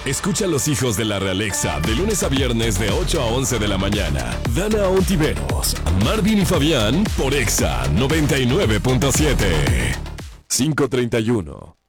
Escucha a los hijos de la realeza de lunes a viernes de 8 a 11 de la mañana. Dana Ontiveros, Marvin y Fabián por Exa 99.7. 5:31.